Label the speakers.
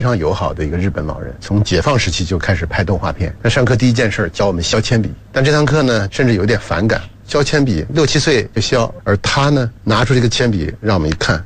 Speaker 1: 非常友好的一个日本老人，从解放时期就开始拍动画片。他上课第一件事教我们削铅笔，但这堂课呢，甚至有点反感，削铅笔6、7岁就削，而他呢，拿出这个铅笔让我们一看，